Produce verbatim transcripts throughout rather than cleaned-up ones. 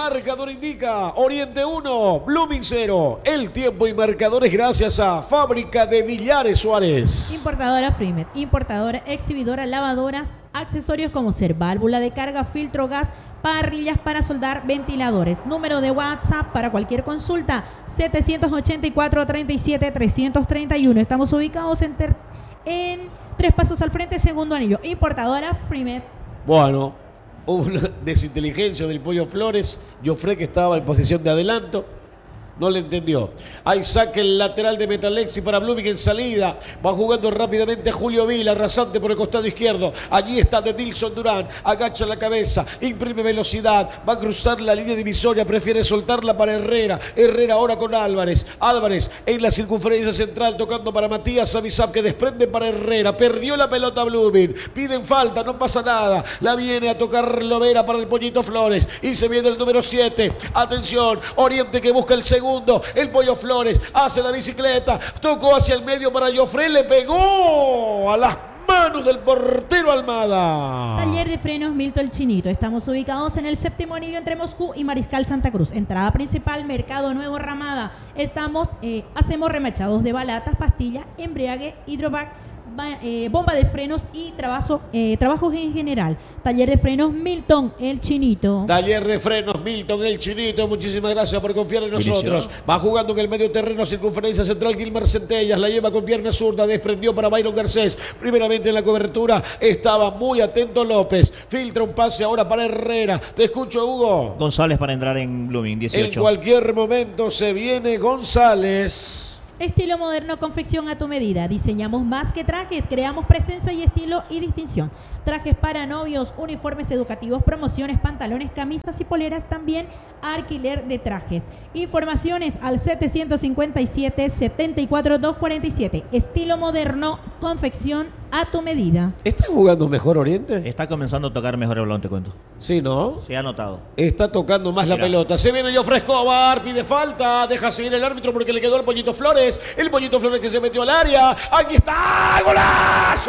marcador indica Oriente uno, Blooming cero. El tiempo y marcadores gracias a Fábrica de Villares Suárez. Importadora Frimet, importadora, exhibidora, lavadoras, accesorios como ser válvula de carga, filtro gas, parrillas para soldar, ventiladores. Número de WhatsApp para cualquier consulta, setecientos ochenta y cuatro, treinta y siete, trescientos treinta y uno. Estamos ubicados en, ter, en Tres Pasos al Frente, segundo anillo. Importadora Frimet. Bueno, hubo una desinteligencia del Pollo Flores. Joffre, que estaba en posición de adelanto, no le entendió. Ahí saque el lateral de Metalexi para Blooming en salida. Va jugando rápidamente Julio Vila, rasante por el costado izquierdo. Allí está de Dilson Durán. Agacha la cabeza, imprime velocidad. Va a cruzar la línea divisoria. Prefiere soltarla para Herrera. Herrera ahora con Álvarez. Álvarez en la circunferencia central tocando para Matías Avisab, que desprende para Herrera. Perdió la pelota Blooming. Piden falta, no pasa nada. La viene a tocar Lovera para el Pollito Flores. Y se viene el número siete. Atención, Oriente que busca el segundo. El Pollo Flores hace la bicicleta, tocó hacia el medio para Joffre, le pegó a las manos del portero Almada. Taller de frenos Milton el Chinito. Estamos ubicados en el séptimo anillo entre Moscú y Mariscal Santa Cruz. Entrada principal, Mercado Nuevo Ramada. Estamos, eh, hacemos remachados de balatas, pastillas, embriague, hidrovac, Eh, bomba de frenos y trabajo, eh, trabajos en general. Taller de frenos Milton el Chinito. Taller de frenos Milton el Chinito. Muchísimas gracias por confiar en nosotros. Va jugando en el medio terreno, circunferencia central, Gilmar Centellas. La lleva con pierna zurda, desprendió para Byron Garcés. Primeramente en la cobertura estaba muy atento López. Filtra un pase ahora para Herrera. Te escucho, Hugo. González para entrar en Blooming, dieciocho. En cualquier momento se viene González. Estilo moderno, confección a tu medida. Diseñamos más que trajes, creamos presencia y estilo y distinción. Trajes para novios, uniformes educativos, promociones, pantalones, camisas y poleras, también alquiler de trajes. Informaciones al setecientos cincuenta y siete, setenta y cuatro, doscientos cuarenta y siete. Estilo moderno, confección a tu medida. ¿Está jugando mejor Oriente? Está comenzando a tocar mejor el balón, te cuento. Sí, ¿no? Se ha notado. Está tocando más Mira. la pelota. Se viene Joffre Escobar, pide falta, deja seguir el árbitro porque le quedó el Pollito Flores. El Pollito Flores que se metió al área. Aquí está, ¡golazo!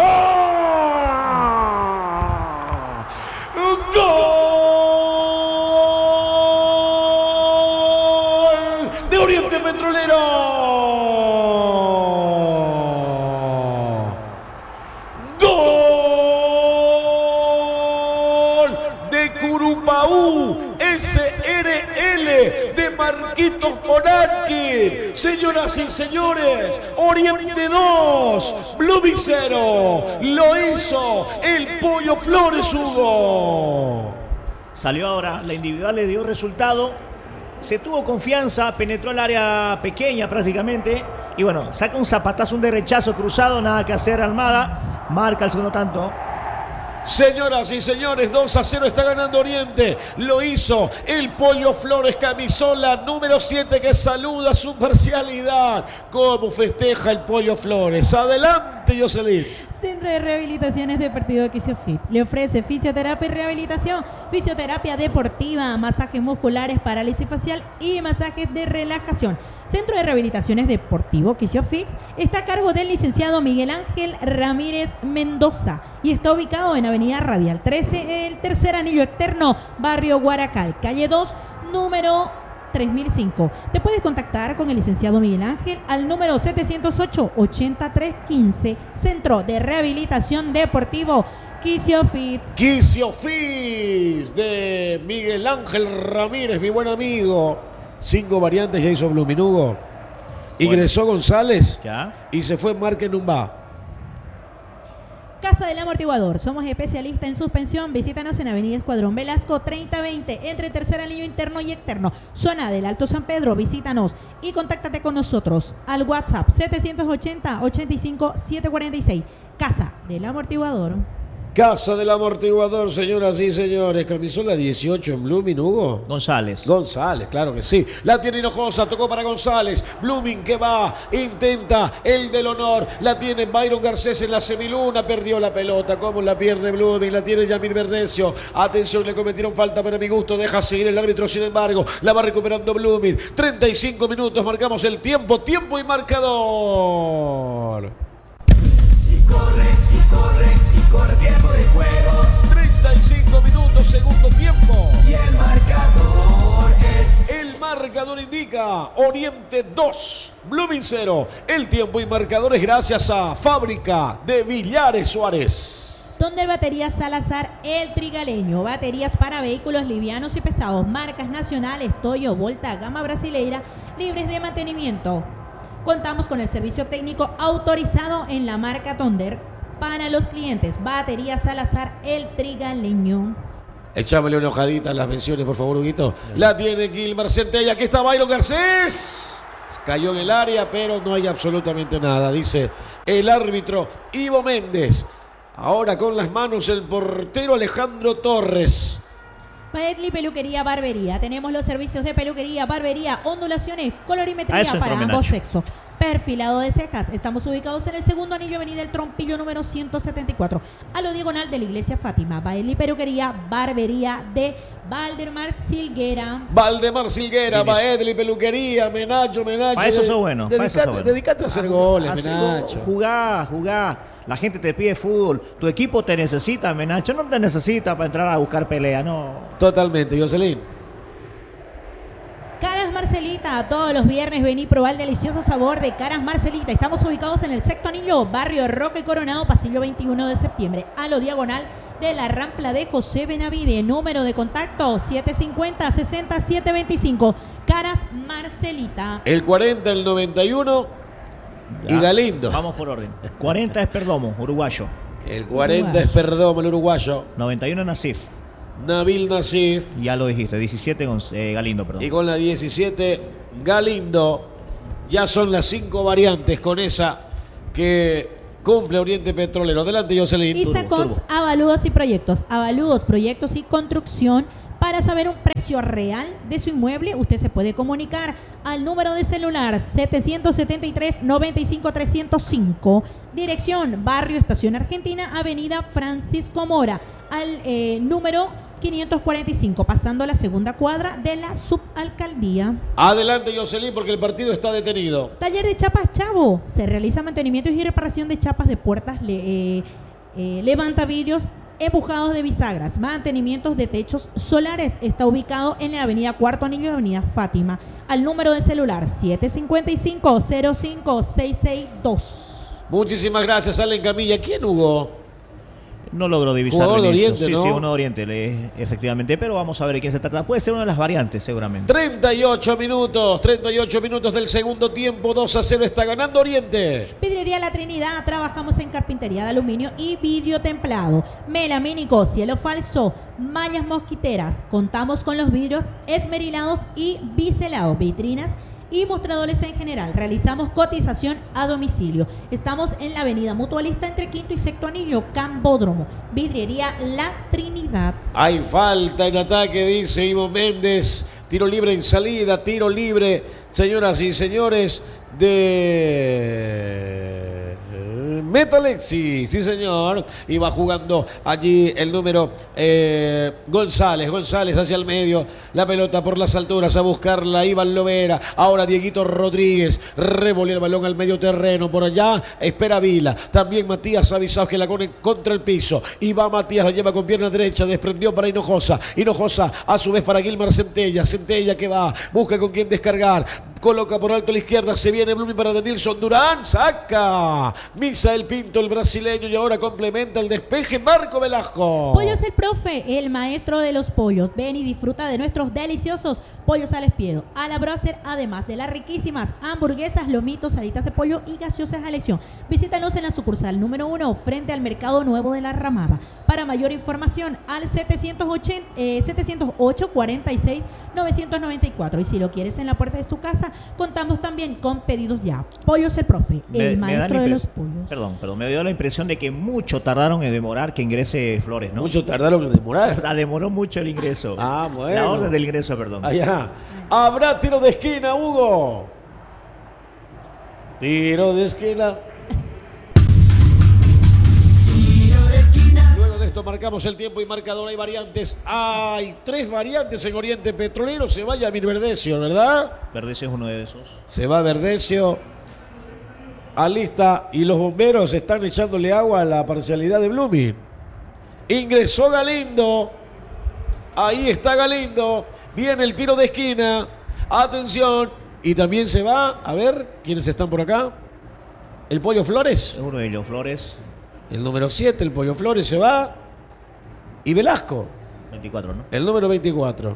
¡Gol de Oriente Petrolero! ¡Gol de Curupaú! S R L de Marquitos Monarqui. Señoras y señores, Oriente dos, Blooming cero. Lo hizo el Pollo Flores, Hugo. Salió ahora, la individual le dio resultado. Se tuvo confianza, penetró al área pequeña prácticamente. Y bueno, saca un zapatazo, un derechazo cruzado, nada que hacer Almada. Marca el segundo tanto. Señoras y señores, dos a cero está ganando Oriente. Lo hizo el Pollo Flores, camisola número siete, que saluda su parcialidad. ¿Cómo festeja el Pollo Flores? Adelante, Jocelyn. Centro de Rehabilitaciones Deportivo Quisiofit le ofrece fisioterapia y rehabilitación, fisioterapia deportiva, masajes musculares, parálisis facial y masajes de relajación. Centro de Rehabilitaciones Deportivo Quisiofit está a cargo del licenciado Miguel Ángel Ramírez Mendoza y está ubicado en Avenida Radial trece, el tercer anillo externo, barrio Guaracal, calle dos, número tres mil cinco. Te puedes contactar con el licenciado Miguel Ángel al número setecientos ocho, ochenta y tres quince. Centro de Rehabilitación Deportivo Quisiofit. Quisiofit de Miguel Ángel Ramírez, mi buen amigo. Cinco variantes ya hizo Blooming, Hugo. Ingresó bueno. González ¿Ya? Y se fue Márquez Numbá. Casa del Amortiguador, somos especialistas en suspensión. Visítanos en Avenida Escuadrón Velasco treinta veinte, entre tercer anillo interno y externo, zona del Alto San Pedro. Visítanos y contáctate con nosotros al WhatsApp setecientos ochenta, ochenta y cinco, setecientos cuarenta y seis. Casa del Amortiguador. Casa del Amortiguador, señoras y señores. Camisola dieciocho en Blooming, Hugo. González. González, claro que sí. La tiene Hinojosa, tocó para González. Blooming que va, intenta el del honor. La tiene Byron Garcés en la semiluna. Perdió la pelota. ¿Cómo la pierde Blooming? La tiene Yamir Verdecio. Atención, le cometieron falta, pero a mi gusto deja seguir el árbitro. Sin embargo, la va recuperando Blooming. treinta y cinco minutos, marcamos el tiempo. Tiempo y marcador. Y corre, y corre, y corre, tiempo de juego. treinta y cinco minutos, segundo tiempo. Y el marcador Fábrica Oriente dos, Blooming cero. El tiempo y marcadores gracias a Fábrica de Villares Suárez. Donde Baterías Salazar El Trigaleño, baterías para vehículos livianos y pesados, marcas nacionales, Toyo, Volta, Gama Brasileira, libres de mantenimiento. Contamos con el servicio técnico autorizado en la marca Tonder para los clientes. Baterías Salazar El Trigaleño. Echámele una hojadita a las menciones, por favor, Huguito. La tiene Gilmar Centella. Aquí está Byron Garcés. Cayó en el área, pero no hay absolutamente nada, dice el árbitro Ivo Méndez. Ahora con las manos el portero Alejandro Torres. Paetli Peluquería Barbería. Tenemos los servicios de peluquería, barbería, ondulaciones, colorimetría para ambos sexos. Perfilado de cejas. Estamos ubicados en el segundo anillo, avenida El Trompillo, número ciento setenta y cuatro, a lo diagonal de la iglesia Fátima. Paetli Peluquería Barbería de Valdemar Silguera. Valdemar Silguera, Paetli Peluquería, Menacho, Menacho. Para eso sos bueno. Dedicate, bueno. dedicate a hacer goles, Así, Menacho. Jugá, jugá. La gente te pide fútbol. Tu equipo te necesita, Menacho. No te necesita para entrar a buscar pelea, no. Totalmente, Jocelyn. Caras Marcelita, todos los viernes ven y probar el delicioso sabor de Caras Marcelita. Estamos ubicados en el sexto anillo, barrio Roque Coronado, pasillo veintiuno de septiembre, a lo diagonal de la rampla de José Benavide. Número de contacto siete cinco cero, sesenta, setecientos veinticinco. Caras Marcelita. El cuarenta, el noventa y uno Ya. y Galindo. Vamos por orden. cuarenta es Perdomo, uruguayo. El cuarenta Uruguayo. es Perdomo, el uruguayo. noventa y uno Nasif. Nabil Nasif. Ya lo dijiste. diecisiete con, eh, Galindo, perdón. Y con la diecisiete, Galindo. Ya son las cinco variantes con esa que cumple Oriente Petrolero. Adelante, Jocelyn. Isacons, avalúos y proyectos. Avalúos, proyectos y construcción. Para saber un precio real de su inmueble, usted se puede comunicar al número de celular setecientos setenta y tres, noventa y cinco, trescientos cinco. Dirección, Barrio Estación Argentina, Avenida Francisco Mora. Al eh, número quinientos cuarenta y cinco, pasando la segunda cuadra de la subalcaldía. Adelante, Jocelyn, porque el partido está detenido. Taller de chapas Chavo. Se realiza mantenimiento y reparación de chapas de puertas, le, eh, eh, levanta vidrios, empujados de bisagras, mantenimientos de techos solares. Está ubicado en la avenida Cuarto Anillo y avenida Fátima. Al número de celular siete cinco cinco, cero cinco seis seis dos. Muchísimas gracias, Allen Camilla. ¿Quién, Hugo? No logro divisar. Jugador de Oriente, sí, ¿no? sí, uno de Oriente, le- efectivamente. Pero vamos a ver de quién se trata. Puede ser una de las variantes, seguramente. treinta y ocho minutos, treinta y ocho minutos del segundo tiempo. dos a cero está ganando Oriente. Vidriería La Trinidad. Trabajamos en carpintería de aluminio y vidrio templado, melamínico, cielo falso, mallas mosquiteras. Contamos con los vidrios esmerilados y biselados, vitrinas y mostradores en general. Realizamos cotización a domicilio. Estamos en la avenida Mutualista entre Quinto y Sexto Anillo, Cambódromo. Vidriería La Trinidad. Hay falta en ataque, dice Ivo Méndez. Tiro libre en salida, tiro libre, señoras y señores, de Metalexi, sí señor. Y va jugando allí el número eh, González. González hacia el medio. La pelota por las alturas a buscarla Iván Lovera. Ahora Dieguito Rodríguez. Revolvió el balón al medio terreno. Por allá espera Vila. También Matías Avisado que la pone contra el piso. Y va Matías, la lleva con pierna derecha. Desprendió para Hinojosa. Hinojosa a su vez para Gilmar Centella. Centella que va. Busca con quién descargar. Coloca por alto a la izquierda. Se viene Blooming para Denilson Durán. Saca. Misael Pinto, el brasileño. Y ahora complementa el despeje Marco Velasco. Pollos El Profe, el maestro de los pollos. Ven y disfruta de nuestros deliciosos pollos al espiedo, a la broster, además de las riquísimas hamburguesas, lomitos, salitas de pollo y gaseosas a elección. Visítanos en la sucursal número uno, frente al Mercado Nuevo de la Ramada. Para mayor información, al setecientos ochenta, eh, setecientos ocho, cuarenta y seis, novecientos noventa y cuatro. Y si lo quieres en la puerta de tu casa, contamos también con pedidos ya. Pollos El Profe, el Me- me da maestro la de impres- los pollos. Perdón, perdón. Me dio la impresión de que mucho tardaron en demorar que ingrese Flores, ¿no? Mucho tardaron en demorar. O sea, demoró mucho el ingreso. Ah, bueno. La orden del ingreso, perdón. Allá. Habrá tiro de esquina, Hugo. Tiro de esquina. Tiro de esquina. Luego de esto marcamos el tiempo y marcador. Hay variantes. Hay tres variantes en Oriente Petrolero. Se va Yamir Verdecio, ¿verdad? Verdecio es uno de esos. Se va Verdecio. Alista y los bomberos están echándole agua a la parcialidad de Blooming. Ingresó Galindo. Ahí está Galindo. Viene el tiro de esquina. Atención. Y también se va, a ver, ¿quiénes están por acá? El Pollo Flores. Seguro de Leo Flores. El número siete, el Pollo Flores se va. Y Velasco, veinticuatro, ¿no? el número veinticuatro.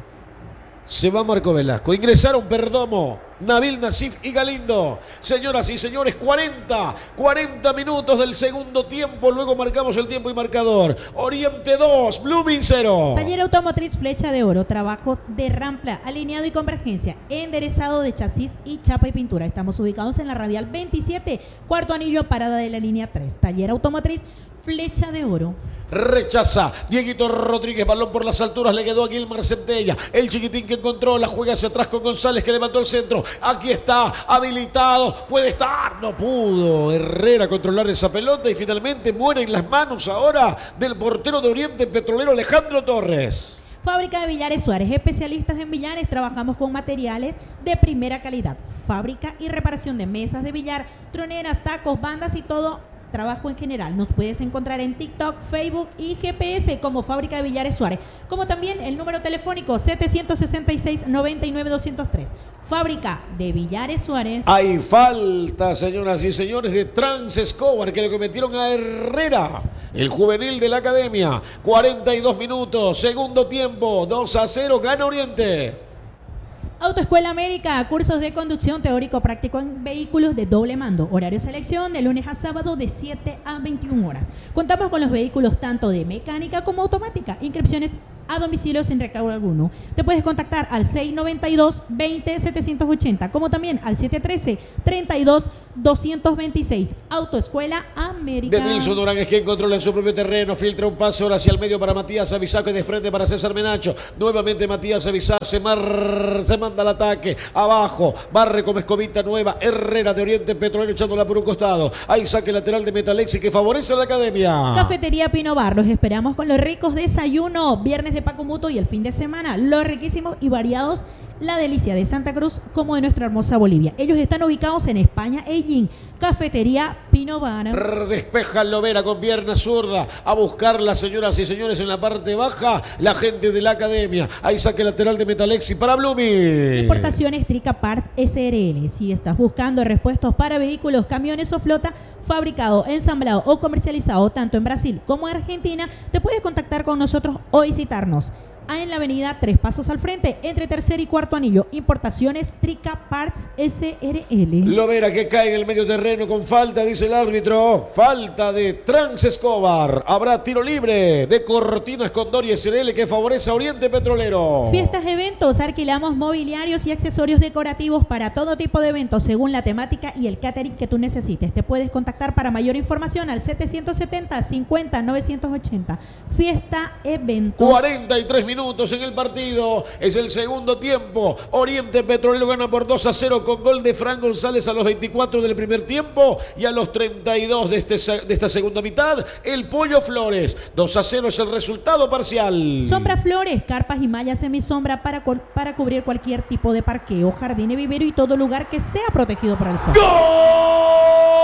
Se va Marco Velasco. Ingresaron Perdomo, Nabil Nasif y Galindo. Señoras y señores, cuarenta, cuarenta minutos del segundo tiempo. Luego marcamos el tiempo y marcador. Oriente dos, Blooming cero. Taller Automotriz Flecha de Oro, trabajos de rampla, alineado y convergencia, enderezado de chasis y chapa y pintura. Estamos ubicados en la radial veintisiete, cuarto anillo, parada de la línea tres. Taller Automotriz Flecha de Oro. Rechaza Dieguito Rodríguez, balón por las alturas, le quedó a Gilmar Centella, el chiquitín que encontró, la juega hacia atrás con González que levantó el centro, aquí está, habilitado, puede estar, no pudo Herrera controlar esa pelota y finalmente muere en las manos ahora del portero de Oriente Petrolero, Alejandro Torres. Fábrica de Billares Suárez, especialistas en billares, trabajamos con materiales de primera calidad, fábrica y reparación de mesas de billar, troneras, tacos, bandas y todo trabajo en general. Nos puedes encontrar en TikTok, Facebook y G P S como Fábrica de Billares Suárez, como también el número telefónico setecientos sesenta y seis, noventa y nueve, doscientos tres. Fábrica de Billares Suárez. Hay falta, señoras y señores, de Trans Escobar que le cometieron a Herrera, el juvenil de la academia. cuarenta y dos minutos, segundo tiempo, dos a cero, gana Oriente. Autoescuela América, cursos de conducción teórico práctico en vehículos de doble mando. Horario selección de lunes a sábado de siete a veintiuna horas. Contamos con los vehículos tanto de mecánica como automática. Inscripciones a domicilio sin recargo alguno. Te puedes contactar al seis noventa y dos, veinte, setecientos ochenta, como también al siete trece, treinta y dos, doscientos veintiséis. Autoescuela América. Denilson Durán es quien controla en su propio terreno, filtra un pase ahora hacia el medio para Matías Avisá, que desprende para César Menacho. Nuevamente Matías Avisá se, mar... se manda al ataque, abajo, barre como escobita nueva, Herrera de Oriente Petrolero echándola por un costado. Hay saque lateral de Metalexi que favorece a la academia. Cafetería Pino Bar, los esperamos con los ricos desayunos, viernes de Paco Muto y el fin de semana, los riquísimos y variados, la delicia de Santa Cruz como de nuestra hermosa Bolivia. Ellos están ubicados en España, Eijing. Cafetería Pino Bar. Despeja Lovera con pierna zurda a buscar las señoras y señores en la parte baja, la gente de la academia. Hay saque lateral de Metalexi para Blumi. Importaciones Trica Part S R L. Si estás buscando repuestos para vehículos, camiones o flota, fabricado, ensamblado o comercializado tanto en Brasil como en Argentina, te puedes contactar con nosotros o visitarnos en la avenida Tres Pasos al frente, entre tercer y cuarto anillo. Importaciones Trica Parts S R L. Lovera que cae en el medio terreno con falta, dice el árbitro. Falta de Trans Escobar. Habrá tiro libre de Cortinas Condor y S R L que favorece a Oriente Petrolero. Fiestas, eventos, alquilamos mobiliarios y accesorios decorativos para todo tipo de eventos según la temática y el catering que tú necesites. Te puedes contactar para mayor información al setecientos setenta, cincuenta, novecientos ochenta. Fiesta, eventos. cuarenta y tres minutos en el partido. Es el segundo tiempo. Oriente Petrolero gana por dos a cero con gol de Fran González a los veinticuatro del primer tiempo y a los treinta y dos de, este, de esta segunda mitad. El Pollo Flores. dos a cero es el resultado parcial. Sombra Flores, carpas y mallas semisombra para, para cubrir cualquier tipo de parqueo, jardín y vivero y todo lugar que sea protegido por el sol. ¡Gol!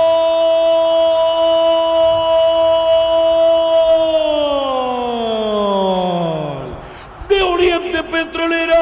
Petrolero.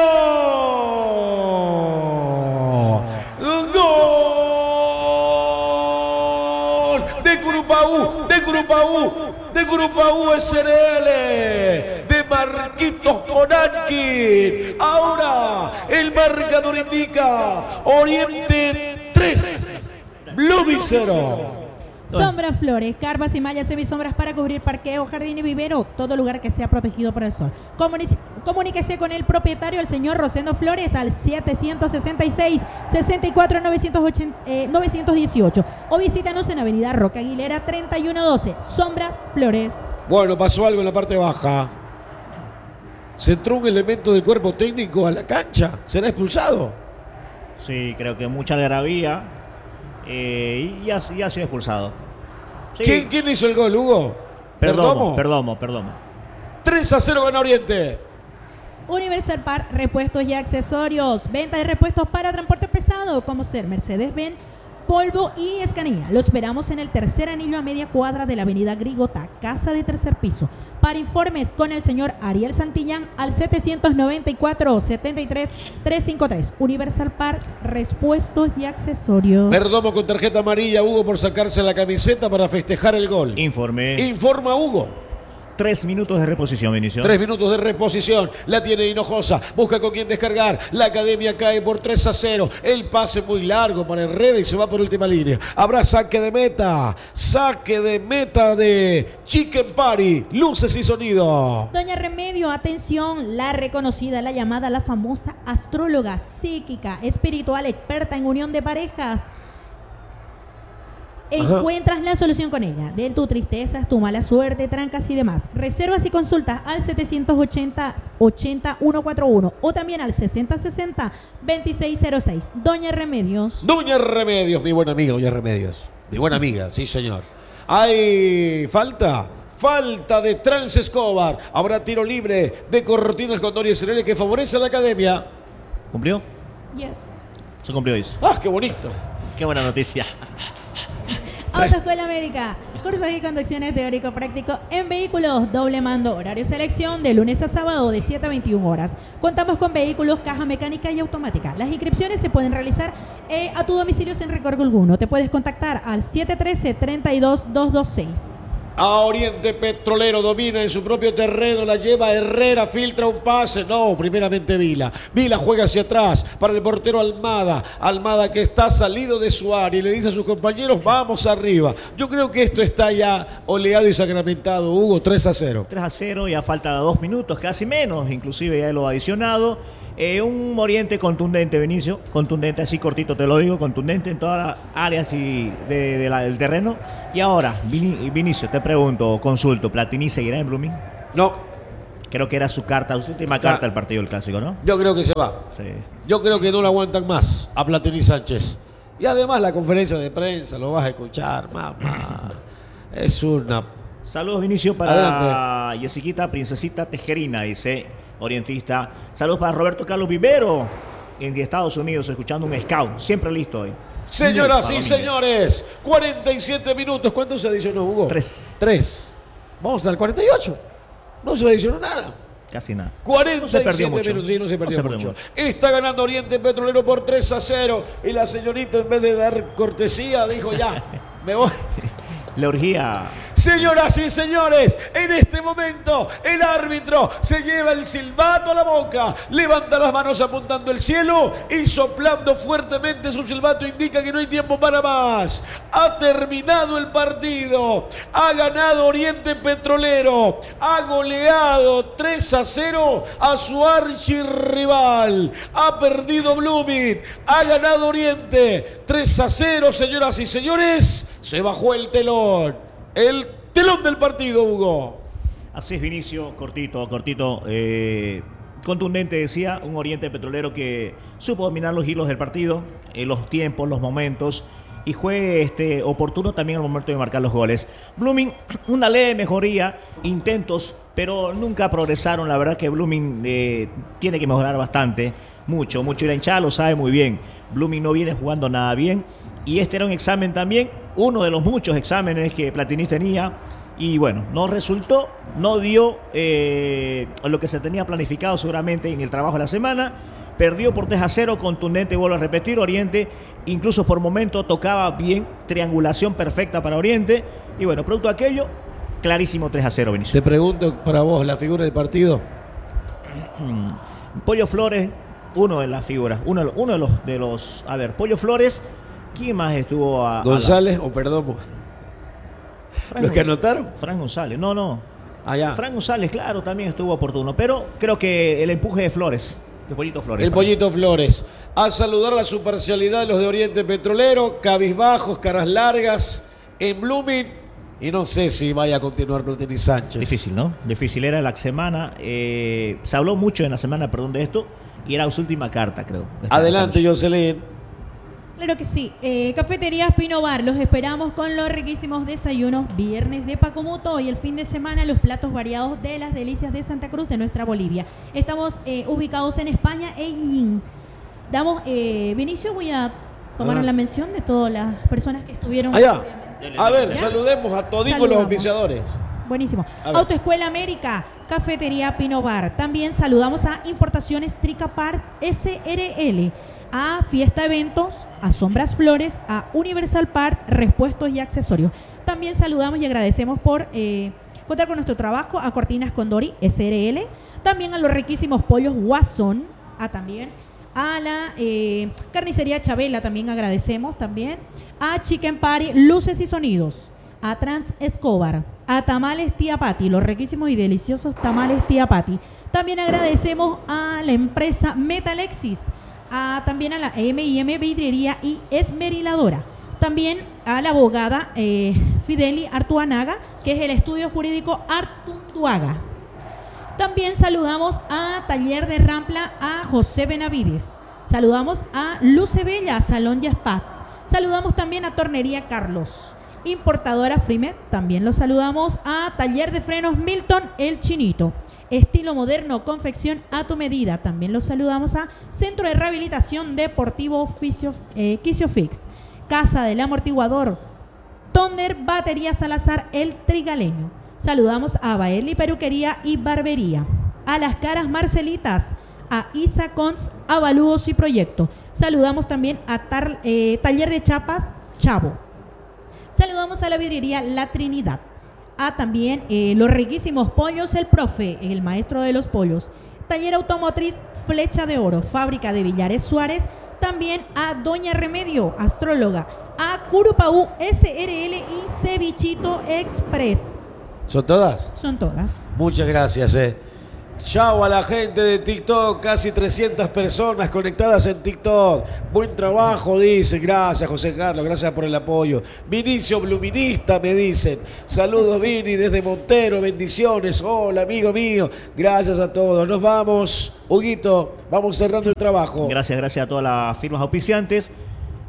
Gol de Curupaú, de Curupaú, de Curupaú S R L, de Marquitos Ponanqui. Ahora el marcador indica Oriente tres, Blooming cero. Sombra Flores, carpas y mallas semisombras para cubrir parqueo, jardín y vivero, todo lugar que sea protegido por el sol. Comunic- comuníquese con el propietario, el señor Rosendo Flores, al setecientos sesenta y seis, sesenta y cuatro, novecientos dieciocho o visítanos en Avenida Roca Aguilera treinta y uno doce. Sombras Flores. Bueno, pasó algo en la parte baja. Se entró un elemento del cuerpo técnico a la cancha. ¿Será expulsado? Sí, creo que mucha algarabía eh, y ya, ya ha sido expulsado. Sí. ¿Quién, ¿Quién hizo el gol, Hugo? Perdomo, Perdomo, Perdomo. tres a cero gana Oriente. Universal Park, repuestos y accesorios. Venta de repuestos para transporte pesado, como ser Mercedes-Benz, polvo y escanilla. Lo esperamos en el tercer anillo a media cuadra de la avenida Grigota, casa de tercer piso. Para informes con el señor Ariel Santillán al setecientos noventa y cuatro, setenta y tres, trescientos cincuenta y tres. Universal Parts, repuestos y accesorios. Perdomo con tarjeta amarilla, Hugo, por sacarse la camiseta para festejar el gol. Informe. Informa Hugo. Tres minutos de reposición, Vinicio. Tres minutos de reposición. La tiene Hinojosa. Busca con quién descargar. La Academia cae por tres a cero. El pase muy largo para Herrera y se va por última línea. Habrá saque de meta. Saque de meta de Chicken Party. Luces y sonido. Doña Remedio, atención, la reconocida, la llamada, la famosa astróloga psíquica, espiritual, experta en unión de parejas. Encuentras la solución con ella de tu tristezas, tu mala suerte, trancas y demás. Reservas y consultas al setecientos ochenta, ochenta, ciento cuarenta y uno o también al sesenta sesenta, veintiséis cero seis. Doña Remedios. Doña Remedios, mi buena amiga, Doña Remedios. Mi buena amiga, sí señor. ¿Hay falta? Falta de Trans Escobar. Habrá tiro libre de Cortinas con Doria Cerelli que favorece a la Academia. ¿Cumplió? Yes. Se cumplió eso. ¡Ah, qué bonito! Qué buena noticia. Autoescuela América, cursos y conducciones teórico-práctico en vehículos, doble mando, horario selección de lunes a sábado de siete a veintiuna horas. Contamos con vehículos, caja mecánica y automática. Las inscripciones se pueden realizar eh, a tu domicilio sin recargo alguno. Te puedes contactar al siete uno tres, tres dos, dos dos seis. A Oriente Petrolero domina en su propio terreno, la lleva Herrera, filtra un pase, no, primeramente Vila. Vila juega hacia atrás para el portero Almada. Almada que está salido de su área y le dice a sus compañeros, vamos arriba. Yo creo que esto está ya oleado y sacramentado, Hugo, tres a cero. tres a cero, ya falta dos minutos, casi menos, inclusive ya lo ha adicionado. Eh, un Oriente contundente, Benicio, contundente, así cortito te lo digo, contundente en todas las áreas y de, de la, del terreno. Y ahora, Vini, Vinicio, te pregunto, consulto, ¿Platini seguirá en Blooming? No. Creo que era su carta, su última carta del partido del Clásico, ¿no? Yo creo que se va. Sí. Yo creo que no lo aguantan más a Platini Sánchez. Y además la conferencia de prensa, lo vas a escuchar, mamá. Es una... Saludos, Vinicio, para Adelante. Yesiquita, Princesita Tejerina, dice... orientista. Saludos para Roberto Carlos Vivero en Estados Unidos, escuchando un scout, siempre listo hoy. Señoras y señores, cuarenta y siete minutos. ¿Cuánto se adicionó, Hugo? Tres. Tres. Vamos al cuarenta y ocho. No se adicionó nada. Casi nada. cuarenta y siete no se minutos, sí, no se perdió, no se mucho. mucho. Está ganando Oriente Petrolero por tres a cero. Y la señorita, en vez de dar cortesía, dijo ya, me voy. La orgía. Señoras y señores, en este momento el árbitro se lleva el silbato a la boca, levanta las manos apuntando al cielo y soplando fuertemente su silbato indica que no hay tiempo para más. Ha terminado el partido, ha ganado Oriente Petrolero, ha goleado tres a cero a su archirrival, ha perdido Blooming, ha ganado Oriente tres a cero, señoras y señores, se bajó el telón. El telón del partido, Hugo. Así es, Vinicio, cortito, cortito, eh, contundente, decía, un Oriente Petrolero que supo dominar los hilos del partido, eh, los tiempos, los momentos, y fue este, oportuno también al momento de marcar los goles. Blooming, una leve mejoría, intentos, pero nunca progresaron. La verdad que Blooming eh, tiene que mejorar bastante, mucho, mucho, y la hinchada lo sabe muy bien. Blooming no viene jugando nada bien, y este era un examen también, uno de los muchos exámenes que Platini tenía, y bueno, no resultó, no dio eh, lo que se tenía planificado seguramente en el trabajo de la semana. Perdió por tres a cero, contundente, vuelvo a repetir. Oriente incluso por momento tocaba bien, triangulación perfecta para Oriente, y bueno, producto de aquello, clarísimo tres a cero, Benicio. Te pregunto para vos, la figura del partido. Pollo Flores, uno de las figuras, uno, uno de los, de los, a ver, Pollo Flores. ¿Quién más estuvo a, González a la... o Perdomo? Frank ¿Los que anotaron? Fran González, no, no. Allá. Fran González, claro, también estuvo oportuno, pero creo que el empuje de Flores, de Pollito Flores. El Pollito Flores. A saludar la supercialidad de los de Oriente Petrolero, cabizbajos, caras largas, en Blooming. Y no sé si vaya a continuar Platini Sánchez. Difícil, ¿no? Difícil era la semana. Eh, se habló mucho en la semana, perdón, de esto, y era su última carta, creo. Adelante, Jocelyn. Claro que sí. Eh, Cafeterías Pino Bar, los esperamos con los riquísimos desayunos, viernes de Pacomuto y el fin de semana los platos variados de las delicias de Santa Cruz de nuestra Bolivia. Estamos eh, ubicados en España e Ñin. Damos, eh, Vinicio, voy a Tomaron Ah. la mención de todas las personas que estuvieron. Allá. obviamente. A ver, ¿Ya? saludemos a toditos los Saludamos. auspiciadores. Buenísimo. A ver. Autoescuela América, Cafetería Pino Bar. También saludamos a Importaciones Tricapar S R L, a Fiesta Eventos, a Sombras Flores, a Universal Part, Repuestos y Accesorios. También saludamos y agradecemos por eh, contar con nuestro trabajo a Cortinas Condori S R L, también a los riquísimos pollos Guasón, a también a la eh, Carnicería Chabela, también agradecemos también a Chicken Party, Luces y Sonidos, a Trans Escobar, a Tamales Tía Pati, los riquísimos y deliciosos Tamales Tía Pati. También agradecemos a la empresa Metalexis, a, también a la M y M Vidriería y Esmeriladora. También a la abogada eh, Fideli Artuanaga, que es el estudio jurídico Artunduaga. También saludamos a Taller de Rampla, a José Benavides. Saludamos a Luce Bella, Salón y Spa. Saludamos también a Tornería Carlos. Importadora Frimet, también lo saludamos a Taller de Frenos Milton, El Chinito. Estilo moderno, confección a tu medida. También lo saludamos a Centro de Rehabilitación Deportivo Fisio, eh, Quisiofix. Casa del Amortiguador, Tonder Batería Salazar, El Trigaleño. Saludamos a Baeli Peluquería y Barbería, a Las Caras Marcelitas, a Isa Cons, Avalúos y Proyecto. Saludamos también a tar, eh, Taller de Chapas, Chavo. Saludamos a la vidriería La Trinidad, a también eh, los riquísimos pollos El Profe, el maestro de los pollos. Taller Automotriz Flecha de Oro, fábrica de Villares Suárez. También a Doña Remedio, astróloga, a Curupaú S R L y Cevichito Express. ¿Son todas? Son todas. Muchas gracias, eh. Chao a la gente de TikTok, casi trescientas personas conectadas en TikTok. Buen trabajo, dicen. Gracias, José Carlos, gracias por el apoyo. Vinicio Bluminista, me dicen. Saludos, Vini, desde Montero, bendiciones. Hola, amigo mío. Gracias a todos. Nos vamos. Huguito, vamos cerrando el trabajo. Gracias, gracias a todas las firmas auspiciantes.